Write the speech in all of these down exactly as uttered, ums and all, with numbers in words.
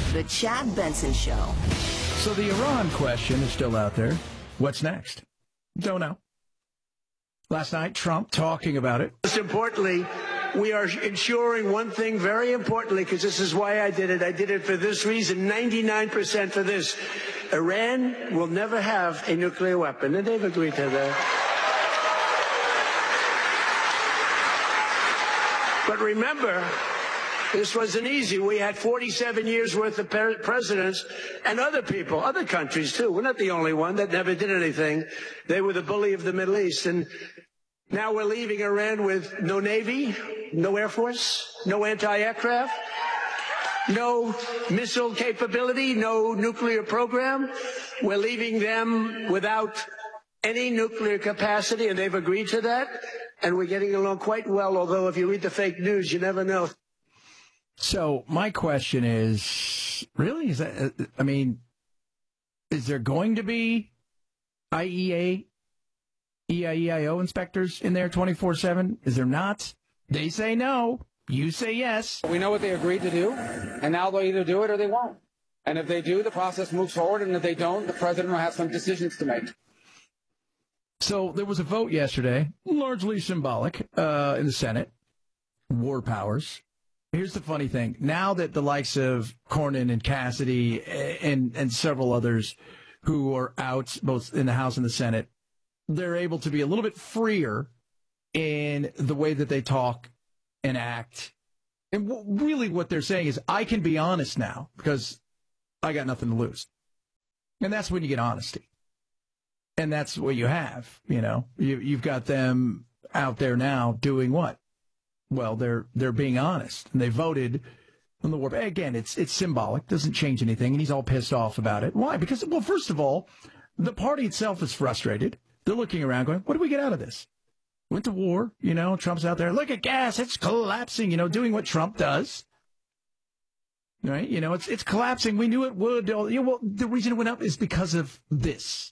The Chad Benson Show. So the Iran question is still out there. What's next? Don't know. Last night, Trump talking about it. Most importantly, we are ensuring one thing very importantly, because this is why I did it. I did it for this reason, ninety-nine percent for this. Iran will never have a nuclear weapon, and they've agreed to that. But remember, this wasn't easy. We had forty-seven years worth of presidents and other people, other countries too. We're not the only one that never did anything. They were the bully of the Middle East. And now we're leaving Iran with no Navy, no Air Force, no anti-aircraft, no missile capability, no nuclear program. We're leaving them without any nuclear capacity, and they've agreed to that. And we're getting along quite well, although if you read the fake news, you never know. So my question is, really, is that, I mean, is there going to be I E A, E I E I O inspectors in there twenty-four seven? Is there not? They say no. You say yes. We know what they agreed to do, and now they'll either do it or they won't. And if they do, the process moves forward, and if they don't, the president will have some decisions to make. So there was a vote yesterday, largely symbolic, uh, in the Senate. War powers. Here's the funny thing. Now that the likes of Cornyn and Cassidy and, and several others who are out both in the House and the Senate, they're able to be a little bit freer in the way that they talk and act. And w- really what they're saying is, I can be honest now because I got nothing to lose. And that's when you get honesty. And that's what you have, you know. You, you've got them out there now doing what? Well, they're they're being honest, and they voted on the war. Again, it's it's symbolic, doesn't change anything, and he's all pissed off about it. Why? Because, well, first of all, the party itself is frustrated. They're looking around going, what do we get out of this? Went to war, you know, Trump's out there, look at gas, it's collapsing, you know, doing what Trump does. Right? You know, it's it's collapsing. We knew it would. You know, well, the reason it went up is because of this.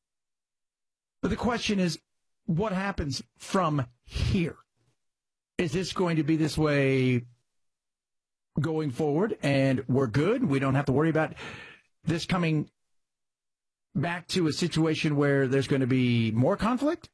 But the question is, what happens from here? Is this going to be this way going forward and we're good? We don't have to worry about this coming back to a situation where there's going to be more conflict?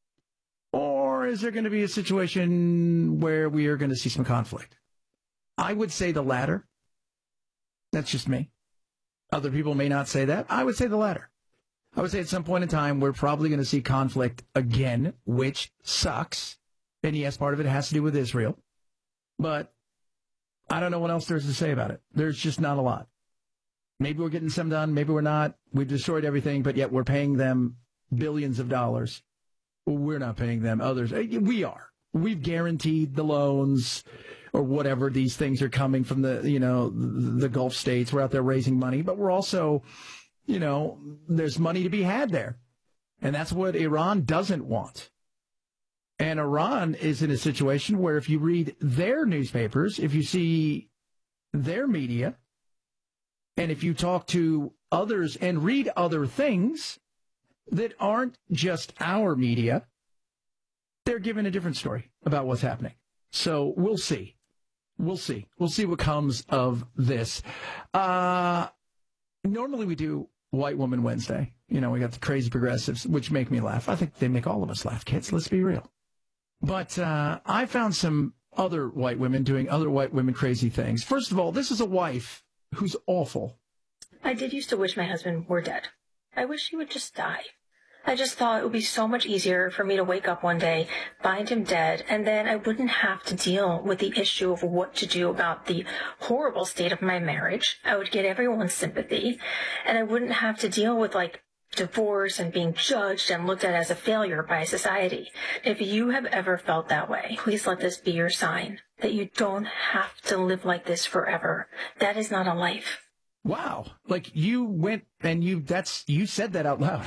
Or is there going to be a situation where we are going to see some conflict? I would say the latter. That's just me. Other people may not say that. I would say the latter. I would say at some point in time, we're probably going to see conflict again, which sucks. And yes, part of it has to do with Israel. But I don't know what else there is to say about it. There's just not a lot. Maybe we're getting some done. Maybe we're not. We've destroyed everything, but yet we're paying them billions of dollars. We're not paying them. Others. We are. We've guaranteed the loans or whatever. These things are coming from the, you know, the Gulf states. We're out there raising money, but we're also, you know, there's money to be had there. And that's what Iran doesn't want. And Iran is in a situation where if you read their newspapers, if you see their media, and if you talk to others and read other things that aren't just our media, they're given a different story about what's happening. So we'll see. We'll see. We'll see what comes of this. Uh, normally we do White Woman Wednesday. You know, we got the crazy progressives, which make me laugh. I think they make all of us laugh, kids. Let's be real. But uh, I found some other white women doing other white women crazy things. First of all, this is a wife who's awful. I did used to wish my husband were dead. I wish he would just die. I just thought it would be so much easier for me to wake up one day, find him dead, and then I wouldn't have to deal with the issue of what to do about the horrible state of my marriage. I would get everyone's sympathy, and I wouldn't have to deal with, like, divorce and being judged and looked at as a failure by society. If you have ever felt that way, please let this be your sign that you don't have to live like this forever. That is not a life. Wow. Like you went and you, that's, you said that out loud.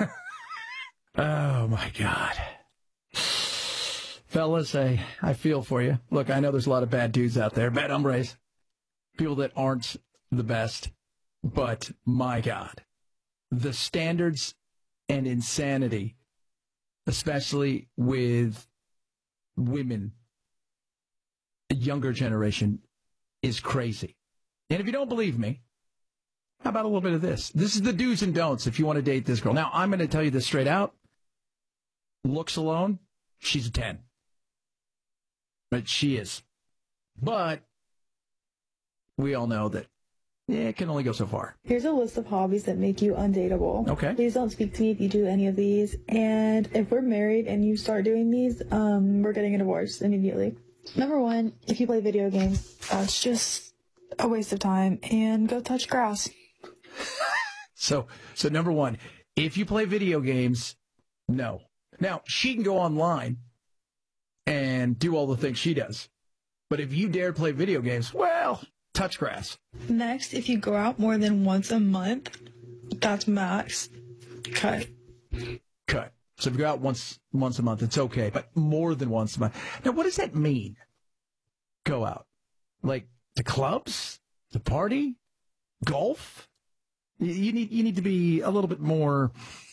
Oh my God. Fellas, I, I feel for you. Look, I know there's a lot of bad dudes out there, bad hombres, people that aren't the best, but my God. The standards and insanity, especially with women, the younger generation, is crazy. And if you don't believe me, how about a little bit of this? This is the do's and don'ts if you want to date this girl. Now, I'm going to tell you this straight out. Looks alone, she's a ten. But she is. But we all know that yeah, it can only go so far. Here's a list of hobbies that make you undateable. Okay. Please don't speak to me if you do any of these. And if we're married and you start doing these, um, we're getting a divorce immediately. Number one, if you play video games, that's just a waste of time. And go touch grass. So, so number one, if you play video games, no. Now, she can go online and do all the things she does. But if you dare play video games, well, touch grass. Next, if you go out more than once a month, that's max. Cut. Cut. So if you go out once once a month, it's okay. But more than once a month. Now, what does that mean? Go out. Like to clubs? To party? Golf? You need you need to be a little bit more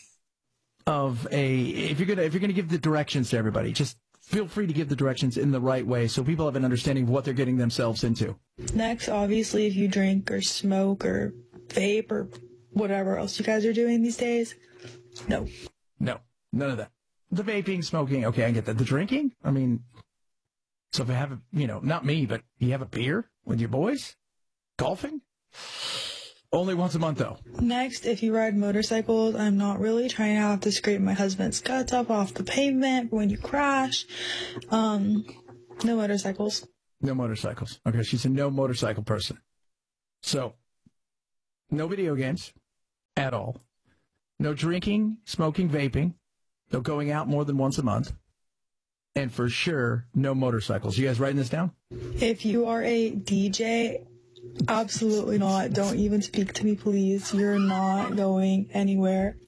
of a if you're gonna if you're gonna give the directions to everybody, just feel free to give the directions in the right way so people have an understanding of what they're getting themselves into. Next, obviously, if you drink or smoke or vape or whatever else you guys are doing these days, no. No, none of that. The vaping, smoking, okay, I get that. The drinking, I mean, so if I have, a, you know, not me, but you have a beer with your boys, golfing. Only once a month, though. Next, if you ride motorcycles, I'm not really trying to have to scrape my husband's guts up off the pavement when you crash. Um, no motorcycles. No motorcycles. Okay, she's a no motorcycle person. So, no video games at all. No drinking, smoking, vaping. No going out more than once a month. And for sure, no motorcycles. You guys writing this down? If you are a D J... absolutely not. Don't even speak to me, please. You're not going anywhere.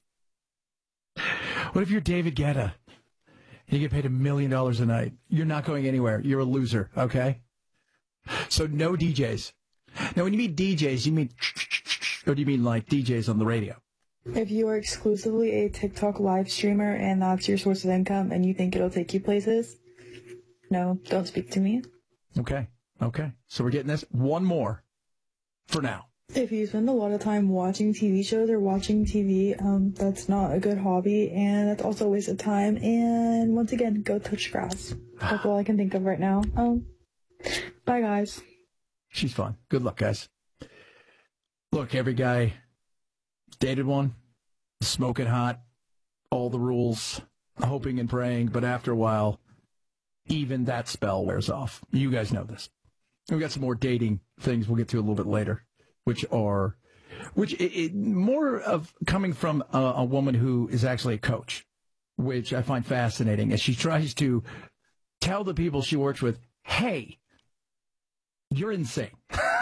What if you're David Guetta and you get paid a million dollars a night? You're not going anywhere. You're a loser, okay? So no D Js. Now, when you mean D Js, you mean, or do you mean like D Js on the radio? If you are exclusively a TikTok live streamer and that's your source of income and you think it'll take you places, no, don't speak to me. Okay, okay. So we're getting this. One more. For now. If you spend a lot of time watching T V shows or watching T V, um, that's not a good hobby, and that's also a waste of time. And once again, go touch grass. That's all I can think of right now. Um, bye, guys. She's fun. Good luck, guys. Look, every guy dated one, smoking hot, all the rules, hoping and praying, but after a while, even that spell wears off. You guys know this. We've got some more dating things we'll get to a little bit later, which are, which it, it, more of coming from a, a woman who is actually a coach, which I find fascinating as she tries to tell the people she works with, hey, you're insane.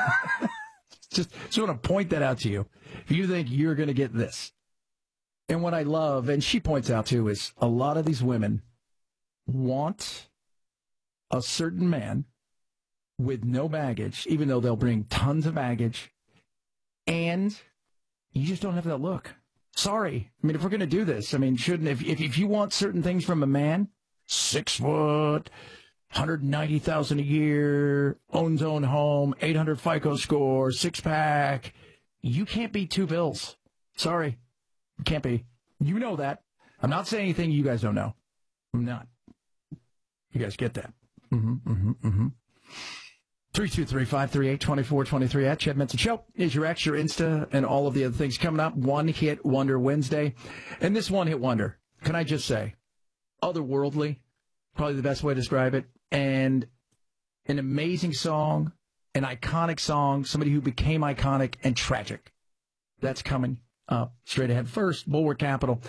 just, just want to point that out to you. If you think you're going to get this. And what I love, and she points out too, is a lot of these women want a certain man with no baggage, even though they'll bring tons of baggage, and you just don't have that look. Sorry. I mean, if we're going to do this, I mean, shouldn't, if, if if you want certain things from a man, six foot, one hundred ninety thousand a year, owns own home, eight hundred FICO score, six pack, you can't be two bills. Sorry. You can't be. You know that. I'm not saying anything you guys don't know. I'm not. You guys get that. Mm-hmm, mm-hmm, mm-hmm. three two three, five three eight, two four two three at Chad Benson Show is your X, your Insta, and all of the other things coming up. One Hit Wonder Wednesday. And this One Hit Wonder, can I just say, otherworldly, probably the best way to describe it, and an amazing song, an iconic song, somebody who became iconic and tragic. That's coming up straight ahead. First, Bulwark Capital.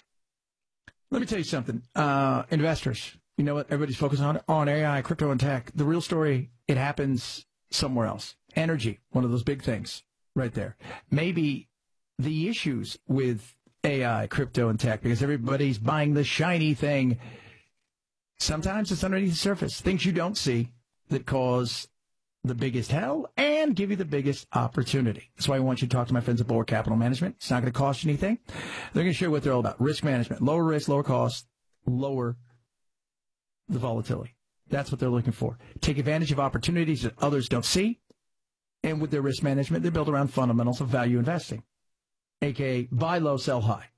Let me tell you something. Uh, investors, you know what everybody's focused on? On A I, crypto, and tech. The real story, it happens somewhere else. Energy, one of those big things right there. Maybe the issues with A I, crypto, and tech, because everybody's buying the shiny thing. Sometimes it's underneath the surface. Things you don't see that cause the biggest hell and give you the biggest opportunity. That's why I want you to talk to my friends at Bulwark Capital Management. It's not going to cost you anything. They're going to show you what they're all about. Risk management, lower risk, lower cost, lower the volatility. That's what they're looking for. Take advantage of opportunities that others don't see And with their risk management, they're built around fundamentals of value investing, a k a buy low, sell high.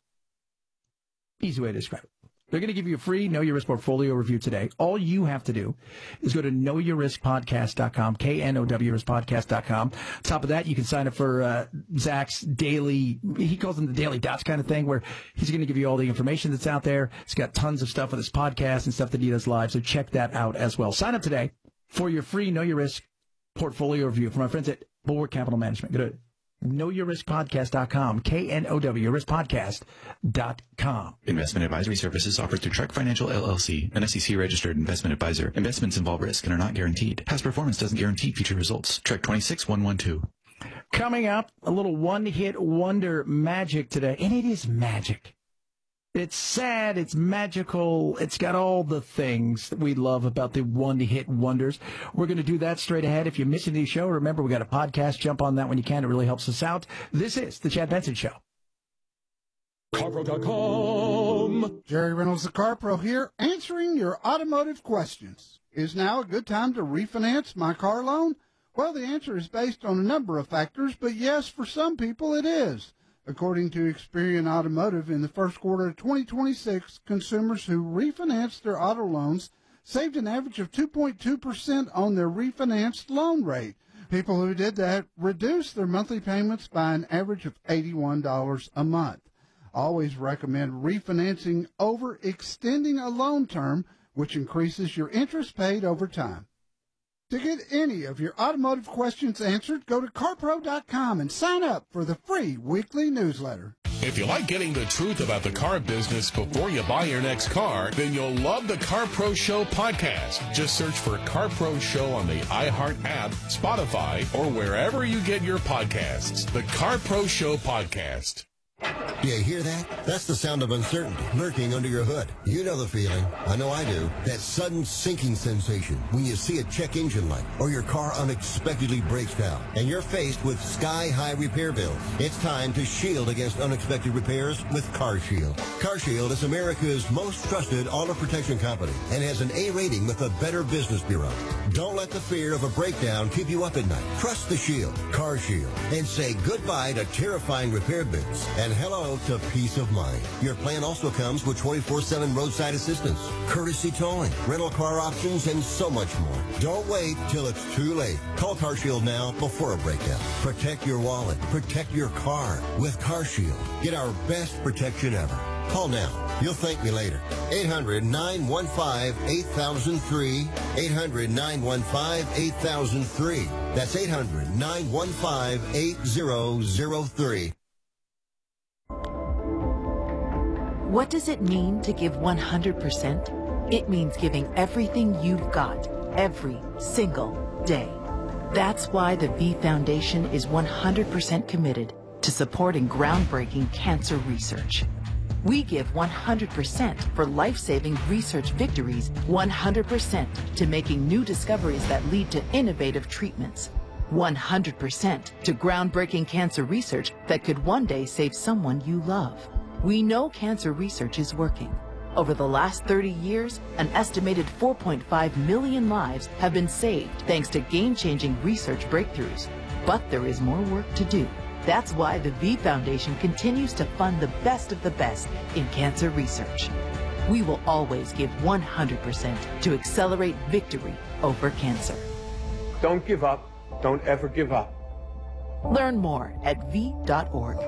Easy way to describe it. They're going to give you a free Know Your Risk portfolio review today. All you have to do is go to know your risk podcast dot com, K N O W risk podcast dot com. Top of that, you can sign up for uh, Zach's daily, he calls them the daily dots kind of thing, where he's going to give you all the information that's out there. He's got tons of stuff on his podcast and stuff that he does live, so check that out as well. Sign up today for your free Know Your Risk portfolio review from our friends at Bulwark Capital Management. Go to know your risk podcast dot com, K N O W risk podcast dot com. Investment advisory services offered through Trek Financial L L C, an S E C-registered investment advisor. Investments involve risk and are not guaranteed. Past performance doesn't guarantee future results. Trek two six one one two. Coming up, a little one-hit wonder magic today, and it is magic. It's sad, it's magical, it's got all the things that we love about the one-hit wonders. We're going to do that straight ahead. If you're missing the show, remember, we got a podcast. Jump on that when you can. It really helps us out. This is The Chad Benson Show. CarPro dot com. Jerry Reynolds, the CarPro here, answering your automotive questions. Is now a good time to refinance my car loan? Well, the answer is based on a number of factors, but yes, for some people it is. According to Experian Automotive, in the first quarter of twenty twenty-six, consumers who refinanced their auto loans saved an average of two point two percent on their refinanced loan rate. People who did that reduced their monthly payments by an average of eighty-one dollars a month. Always recommend refinancing over extending a loan term, which increases your interest paid over time. To get any of your automotive questions answered, go to CarPro dot com and sign up for the free weekly newsletter. If you like getting the truth about the car business before you buy your next car, then you'll love the CarPro Show podcast. Just search for CarPro Show on the iHeart app, Spotify, or wherever you get your podcasts. The CarPro Show podcast. Do you hear that? That's the sound of uncertainty lurking under your hood. You know the feeling. I know I do. That sudden sinking sensation when you see a check engine light or your car unexpectedly breaks down and you're faced with sky-high repair bills. It's time to shield against unexpected repairs with CarShield. CarShield is America's most trusted auto protection company and has an A rating with the Better Business Bureau. Don't let the fear of a breakdown keep you up at night. Trust the Shield, CarShield, and say goodbye to terrifying repair bills and hello to peace of mind. Your plan also comes with twenty-four seven roadside assistance, courtesy towing, rental car options, and so much more. Don't wait till it's too late. Call CarShield now before a breakdown. Protect your wallet. Protect your car with CarShield. Get our best protection ever. Call now. You'll thank me later. eight hundred nine one five eight thousand three. eight hundred nine one five eight thousand three. That's eight hundred nine one five eight thousand three. What does it mean to give one hundred percent? It means giving everything you've got, every single day. That's why the V Foundation is one hundred percent committed to supporting groundbreaking cancer research. We give one hundred percent for life-saving research victories, one hundred percent to making new discoveries that lead to innovative treatments, one hundred percent to groundbreaking cancer research that could one day save someone you love. We know cancer research is working. Over the last thirty years, an estimated four point five million lives have been saved thanks to game-changing research breakthroughs. But there is more work to do. That's why the V Foundation continues to fund the best of the best in cancer research. We will always give one hundred percent to accelerate victory over cancer. Don't give up. Don't ever give up. Learn more at V dot org.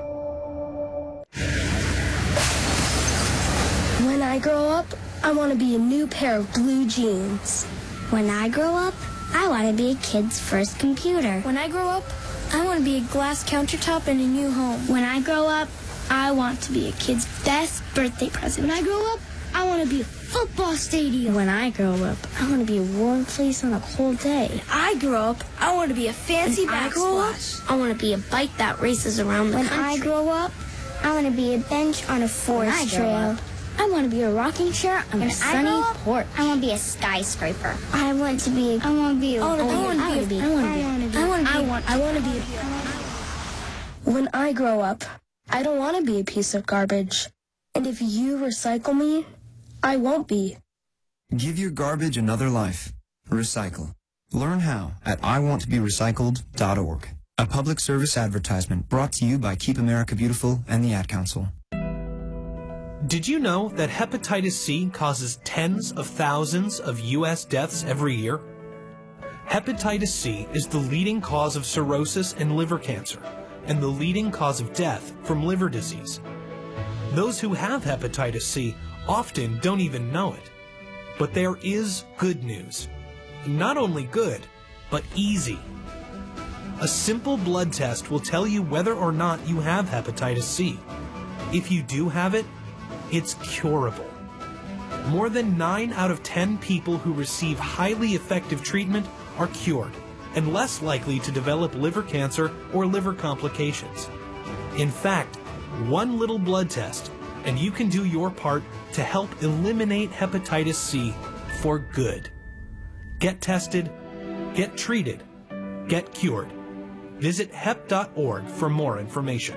When I grow up, I want to be a new pair of blue jeans. When I grow up, I want to be a kid's first computer. When I grow up, I want to be a glass countertop in a new home. When I grow up, I want to be a kid's best birthday present. When I grow up, I want to be a football stadium. When I grow up, I want to be a warm place on a cold day. When I grow up, I want to be a fancy backsplash. I want to be a bike that races around the country. When I grow up, I want to be a bench on a forest trail. I want to be a rocking chair on a sunny porch. I want to be a skyscraper. I want to be. I want to be. I want to be. I want to be. I want to be. I want. I want to be. When I grow up, I don't want to be a piece of garbage. And if you recycle me, I won't be. Give your garbage another life. Recycle. Learn how at I want to be recycled dot org. A public service advertisement brought to you by Keep America Beautiful and the Ad Council. Did you know that hepatitis C causes tens of thousands of U S deaths every year? Hepatitis C is the leading cause of cirrhosis and liver cancer, and the leading cause of death from liver disease. Those who have hepatitis C often don't even know it. But there is good news. Not only good, but easy. A simple blood test will tell you whether or not you have hepatitis C. If you do have it, it's curable. More than nine out of ten people who receive highly effective treatment are cured and less likely to develop liver cancer or liver complications. In fact, one little blood test and you can do your part to help eliminate hepatitis C for good. Get tested, get treated, get cured. Visit hep dot org for more information.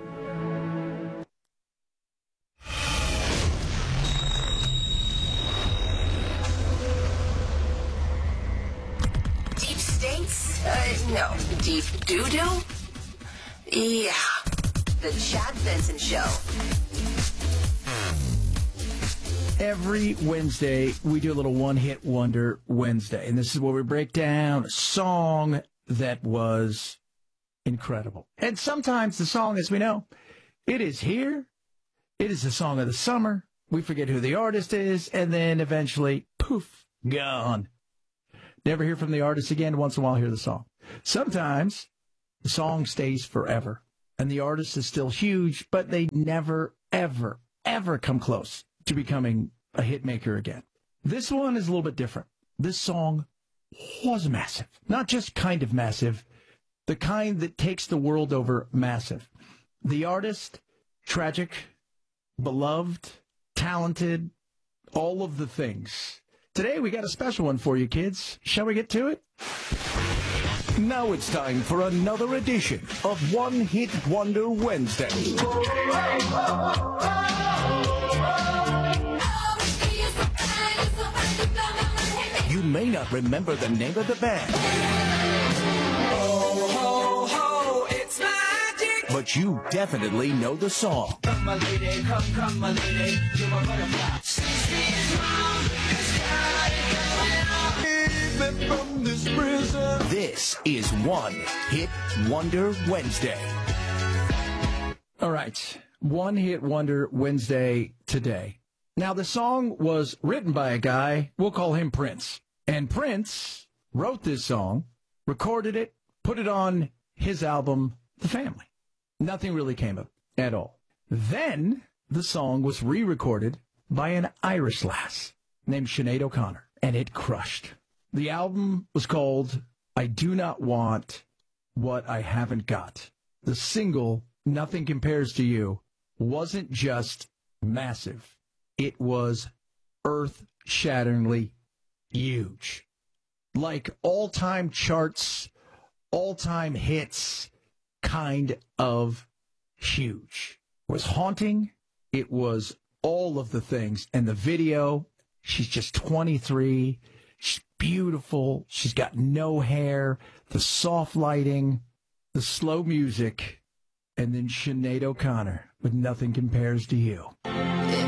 Deep states? Uh, no. Deep doo-doo? Yeah. The Chad Benson Show. Every Wednesday, we do a little one-hit wonder Wednesday. And this is where we break down a song that was incredible. And sometimes the song, as we know, it is here. It is the song of the summer. We forget who the artist is. And then eventually, poof, gone. Never hear from the artist again. Once in a while, hear the song. Sometimes the song stays forever. And the artist is still huge, but they never, ever, ever come close to becoming a hit maker again. This one is a little bit different. This song was massive. Not just kind of massive, the kind that takes the world over massive. The artist, tragic, beloved, talented, all of the things. Today we got a special one for you, kids. Shall we get to it? Now it's time for another edition of One Hit Wonder Wednesday. You may not remember the name of the band. Ho, ho, ho, it's magic. But you definitely know the song. Come, my lady, come, come, my lady, you're my butterfly. From this prison. This is One Hit Wonder Wednesday. All right. One Hit Wonder Wednesday today. Now, the song was written by a guy, we'll call him Prince. And Prince wrote this song, recorded it, put it on his album, The Family. Nothing really came of it at all. Then the song was re-recorded by an Irish lass named Sinead O'Connor, and it crushed. The album was called I Do Not Want What I Haven't Got. The single, Nothing Compares to You, wasn't just massive. It was earth-shatteringly huge. Like all-time charts, all-time hits, kind of huge. It was haunting. It was all of the things. And the video, she's just twenty-three. She's beautiful. She's got no hair. The soft lighting, the slow music, and then Sinead O'Connor with Nothing Compares to You.